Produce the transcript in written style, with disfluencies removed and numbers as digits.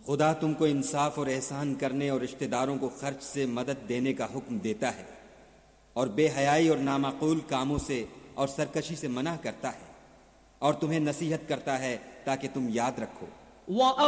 खुदा तुमको इंसाफ और एहसान करने और रिश्तेदारों को खर्च से मदद देने का हुक्म देता है और बेहयाई और नामाकूल कामों से और सरकशी से मना करता है और तुम्हें नसीहत करता है ताकि तुम याद रखो।